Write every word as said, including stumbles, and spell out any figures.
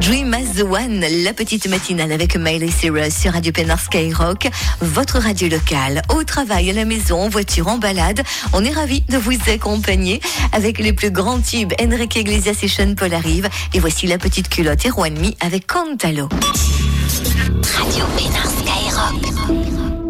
Dream as the One, la petite matinale avec Miley Cyrus sur Radio Pénard Skyrock, votre radio locale. Au travail, à la maison, en voiture, en balade, on est ravis de vous accompagner avec les plus grands tubes. Enrique Iglesias et Sean Paul arrivent. Et voici la petite culotte et Juanmi avec Cantalo. Radio Pénard Skyrock.